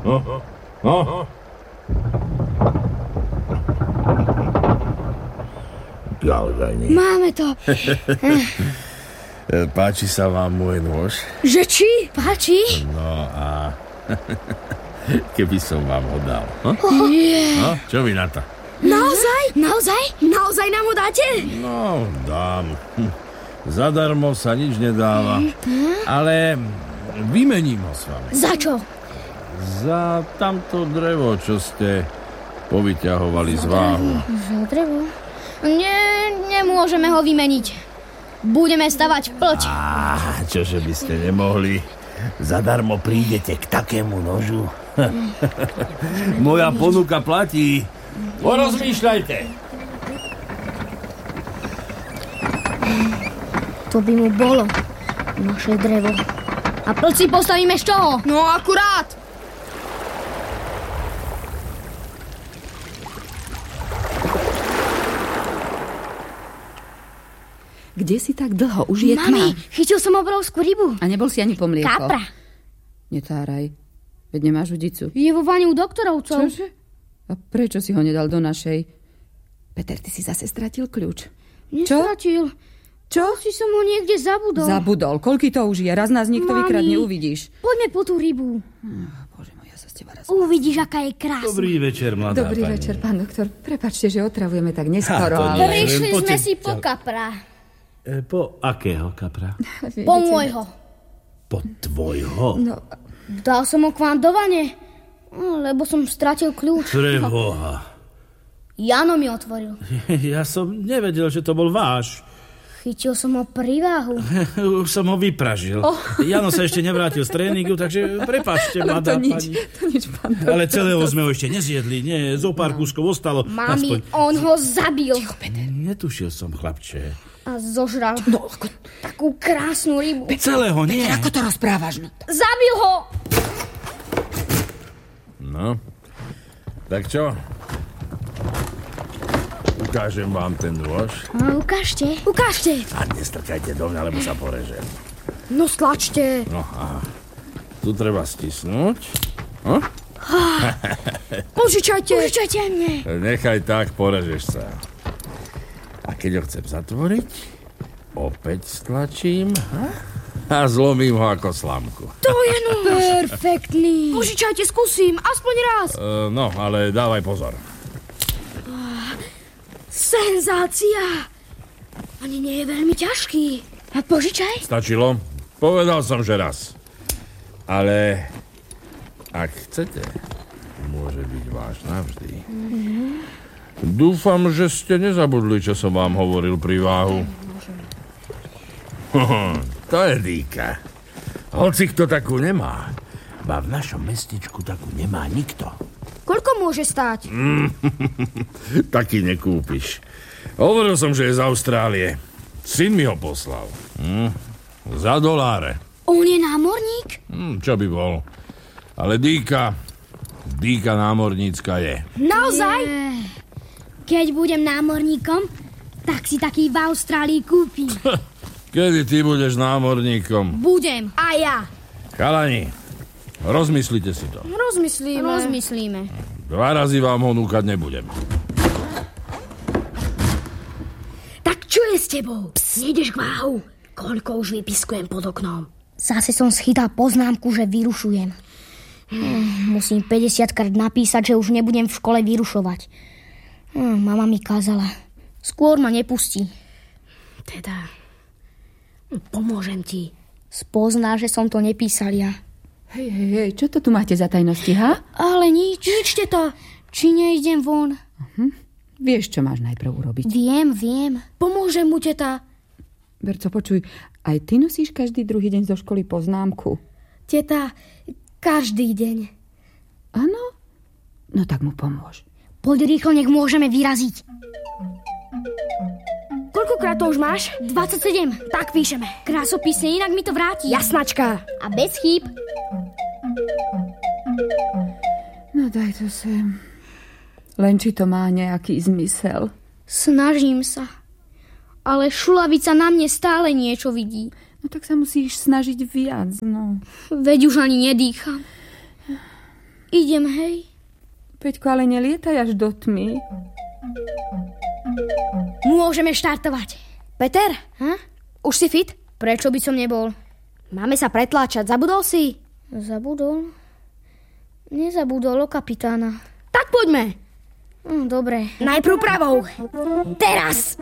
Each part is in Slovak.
No. Máme to. Páči sa vám môj nôž? Že či? Páči? No a keby som vám ho dal. No, čo vy na to? Naozaj? Naozaj nám ho dáte? No, dám. Zadarmo sa nič nedáva. Ale vymením ho s vami. Za čo? Za tamto drevo, čo ste povyťahovali z váhu. Za drevo? Nemôžeme ho vymeniť. Budeme stavať plť. Čože by ste nemohli? Zadarmo prídete k takému nožu. Moja ponuka platí. Porozmýšľajte. To by mu bolo. Naše drevo. A plť si postavíme z čoho? No akurát. Kde si tak dlho? Už je tma. Mami, chytil som obrovskú rybu. A nebol si ani po mlieko? Kapra. Netáraj. Veď nemáš udicu. Je vo vani u doktorovcov. Čože? A prečo si ho nedal do našej? Peter, ty si zase stratil kľúč. Nestratil. Čo? Si som ho niekde zabudol. Zabudol. Koľký to už je? Raz nás niekto vykradne, uvidíš. Poďme po tú rybu. Bože môj, ja sa z teba raz... Uvidíš, aká je krásna. Dobrý večer, mladá Dobrý pani. večer, pán doktor. Prepáčte, že otravujeme tak neskoro. to nie. Ale... Prišli sme Poďte. si po kapra. Po akého kapra? Po môjho. Po tvojho? No, Dal som ho k vám do vane, lebo som stratil kľúč. Preboha. Jano mi otvoril. Ja som nevedel, že to bol váš. Chytil som ho pri váhu. Už som ho vypražil. Jano sa ešte nevrátil z tréningu, takže prepáčte, mladá to pani. nič, pán doktor. Ale celého sme ho ešte nezjedli. Nie, zo pár kúskov ostalo. Mami, on ho zabil. Netušil som, chlapče. A zožral takú krásnu rybu. Celého nie. Ako to rozprávaš? No? Zabil ho! No, tak čo? Ukážem vám ten nôž. Ukážte. A nestrkajte do mňa, lebo sa porežem. No stlačte. No a tu treba stisnúť. Požičajte mne. Nechaj tak, porežeš sa. A keď ho chcem zatvoriť, opäť stlačím a zlomím ho ako slamku. To je perfektný. Požičajte, skúsim, aspoň raz. No, ale dávaj pozor. Senzácia. Ani nie je veľmi ťažký. A požičaj. Stačilo? Povedal som, že raz. Ale ak chcete, môže byť váš navždy. Dúfam, že ste nezabudli, čo som vám hovoril pri váhu. To je dýka. Hoci kto takú nemá, ba v našom mestečku takú nemá nikto. Koľko môže stáť? Taký nekúpiš. Hovoril som, že je z Austrálie. Syn mi ho poslal. Za $1. On je námorník? Čo by bol. Ale dýka námornícka je. Naozaj? Keď budem námorníkom, tak si taký v Austrálii kúpim. Kedy ty budeš námorníkom? Budem. A ja. Chalani, rozmyslite si to. Rozmyslíme. 2 razy vám ho núkať nebudem. Tak čo je s tebou? Nejdeš k váhu? Koľko už vypiskujem pod oknom? Zase som schytal poznámku, že vyrušujem. Musím 50-krát napísať, že už nebudem v škole vyrušovať. Mama mi kázala. Skôr ma nepustí. Teda, pomôžem ti. Spozná, že som to nepísal ja. Hej, čo to tu máte za tajnosti, ha? Ale nič. Ničte to. Či nejdem von? Vieš, čo máš najprv urobiť. Viem. Pomôžem mu, teta. Berco, počuj, aj ty nosíš každý druhý deň zo školy poznámku. Teta, každý deň. Áno? No tak mu pomôž. Poď rýchlo, nech môžeme vyraziť. Koľkokrát to už máš? 27. Tak píšeme. Krásopisne, inak mi to vráti. Jasnačka. A bez chýb. No daj to sem. Len či to má nejaký zmysel. Snažím sa. Ale šulavica na mne stále niečo vidí. No tak sa musíš snažiť viac, no. Veď už ani nedýcham. Idem, hej. Peťko, ale nelietaj až do tmy. Môžeme štartovať. Peter, už si fit? Prečo by som nebol? Máme sa pretláčať, zabudol si? Zabudol? Nezabudol o kapitána. Tak poďme. Dobre. Najprv pravou. Teraz.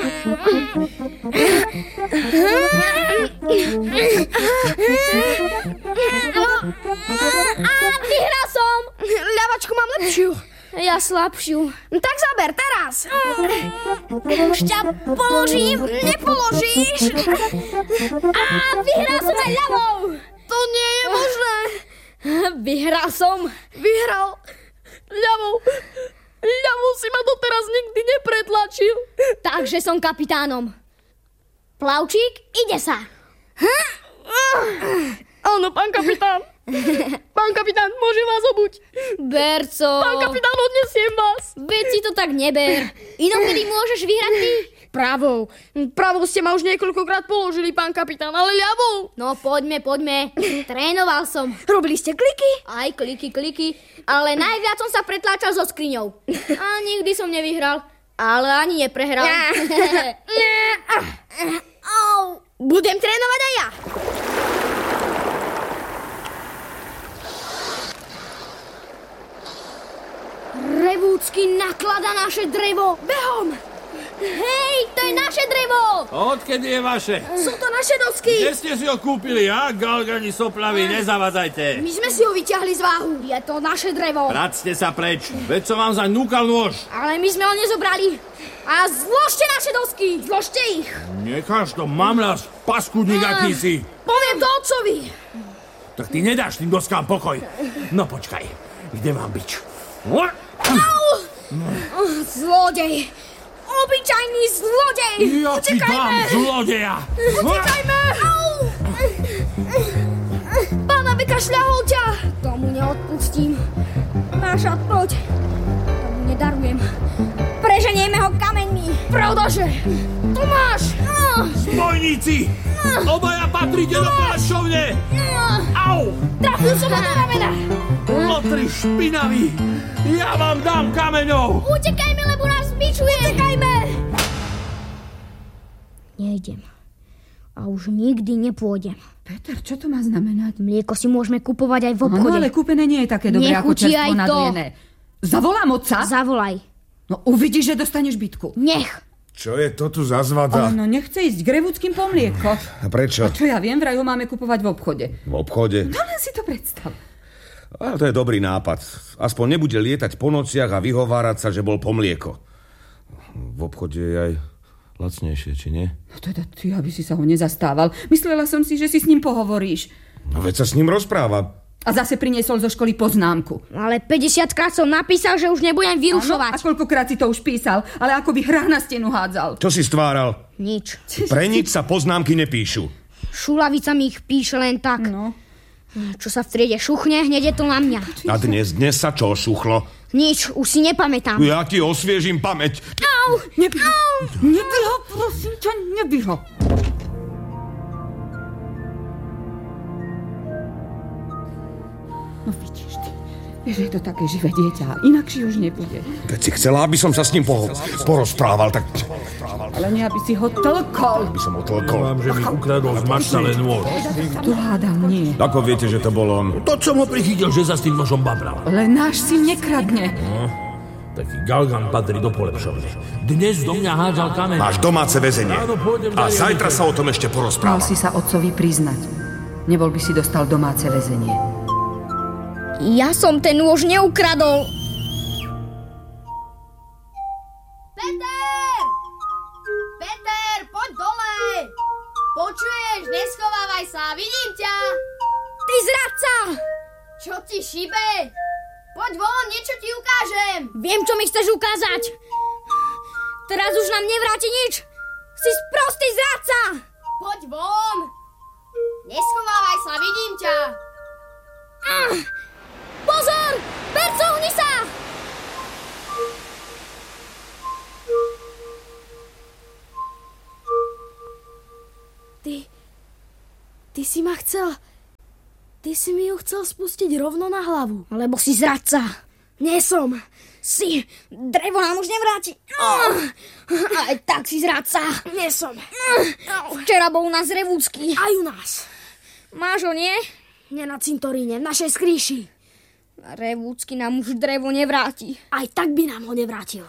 Vyhral som. Ľavačku mám lepšiu. Ja slabšiu. Tak zaber teraz. Už ťa položím. Nepoložíš. Vyhral som aj ľavou. To nie je možné. Vyhral som. Vyhral ľavou. Ľavou si ma doteraz nikdy nepretlačil. Takže som kapitánom. Plavčík, ide sa. Áno, pán kapitán. Pán kapitán, môžem vás obuť? Berco. Pán kapitán, odnesiem vás. Veď si to tak neber. Inokedy môžeš vyhrať ty. Pravou. Pravou ste ma už niekoľkokrát položili, pán kapitán, ale ľavou. No poďme. Trénoval som. Robili ste kliky? Aj kliky. Ale najviac som sa pretláčal so skriňou. A nikdy som nevyhral. Ale ani neprehral. Budem trénovať aj ja. Revúcky naklada naše drevo. Behom! Hej, to je naše drevo! Odkedy je vaše? Sú to naše dosky. Kde ste si ho kúpili, galgani soplaví, nezavadzajte. My sme si ho vyťahli z váhu. Je to naše drevo. Vracte sa preč, veď som vám zaň núkal nôž. Ale my sme ho nezobrali. A zložte naše dosky. Zložte ich. Necháš to, mamľas, paskudník aký si. Poviem to otcovi. Tak ty nedáš tým doskám pokoj. No počkaj, kde mám bič? Zlodej. Obyčajný zlodej! Ja ti dám zlodeja! Utekajme! Pána Beka šľahol ťa! Tomu neodpustím. Máša, poď. Tomu nedarujem. Preženieme ho kameňmi. Pravdaže? Tu máš! Zbojníci! Obaja patríte do plášťovne! Au! Trafil som ho do ramena! Lotri špinaví! Ja vám dám kameňov! Utekajme, lebo nás zbičuje! Utekajme! Nejdem. A už nikdy nepôjdem. Peter, čo to má znamenať? Mlieko si môžeme kupovať aj v obchode. Áno, ale kúpené nie je také dobré ako čerstvo nadojené. Zavolám otca? Zavolaj. No uvidíš, že dostaneš bitku. Nech. Čo je to tu za zvada? No nechce ísť k revúckým po mlieko. A prečo? A čo ja viem, vraj ho máme kupovať v obchode. V obchode? No len si to predstav. Ale to je dobrý nápad. Aspoň nebude lietať po nociach a vyhovárať sa, že bol po mlieko. V obchode je aj lacnejšie, či nie? No teda ty, aby si sa ho nezastával. Myslela som si, že si s ním pohovoríš. No veď sa s ním rozpráva. A zase priniesol zo školy poznámku. Ale 50 krát som napísal, že už nebudem vyrušovať. A koľkokrát si to už písal, ale ako by hrách na stenu hádzal. Čo si stváral? Nič. Pre nič sa poznámky nepíšu. Šulavica mi ich píše len tak. No. Čo sa v triede šuchne, hneď je to na mňa. A dnes sa čo šuchlo? Nič, už si nepamätám. Ja ti osviežim pamäť. Au! Nebyh ho! Nebyh ho, prosím ťa, nebyh ho. No vidíš ty, vieš, že je to také živé dieťa a inakšie už nebude. Keď si chcela, aby som sa s ním porozprával, tak... Ale nie, aby si ho tlkol. Aby som ho tlkol. Mám, že mi ukradol z maštale nôž. Tu hádam nie. Ako viete, že to bol on? To, čo ho prichytil, že sa s tým nožom babral. Ale náš si nekradne. No, taký galgan patrí do polepšovne. Dnes do mňa hádzal kameň. Máš domáce väzenie. Áno, pôjdem A ďalej. zajtra sa o tom ešte Mal porozprávam. si sa otcovi priznať. Nebol by si dostal domáce väzenie. Ja som ten nôž neukradol. Peter, poď dole! Počuješ, neschovávaj sa, vidím ťa! Ty zradca! Čo ti šibe? Poď von, niečo ti ukážem! Viem, čo mi chceš ukázať. Teraz už nám nevráti nič. Si sprostý zradca! Poď von! Neschovávaj sa, vidím ťa! Pozor! Berco, uhni sa! Ty si ma chcel Ty si mi ju chcel spustiť rovno na hlavu. Lebo si zradca. Nie som. Si. Drevo nám už nevráti. Aj tak si zradca. Nie som. Včera bol u nás Revúcky. Aj u nás. Máš ho, nie? Nie na cintoríne, v našej skrýši. Revúcky nám už drevo nevráti. Aj tak by nám ho nevrátil.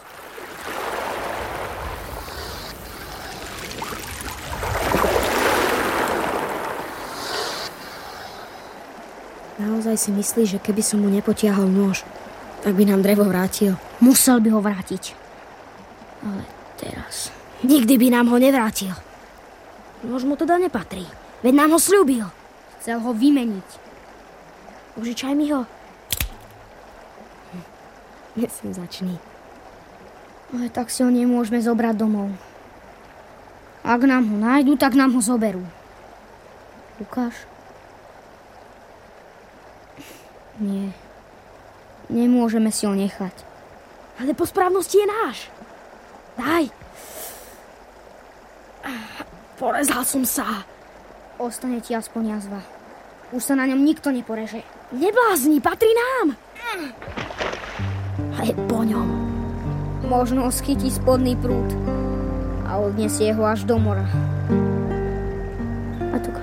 Naozaj si myslíš, že keby som mu nepotiahol nôž, tak by nám drevo vrátil? Musel by ho vrátiť. Ale teraz... Nikdy by nám ho nevrátil. Nôž mu teda nepatrí. Veď nám ho sľúbil. Chcel ho vymeniť. Užičaj mi ho. Nesenzačný. Ale tak si ho nemôžeme zobrať domov. Ak nám ho nájdu, tak nám ho zoberú. Lukáš? Nie. Nemôžeme si ho nechať. Ale po správnosti je náš. Daj. Porezal som sa. Ostane ti aspoň jazva. Už sa na ňom nikto neporeže. Neblázni, patrí nám. A je po ňom. Možno ho schytí spodný prúd a odniesie ho až do mora. A to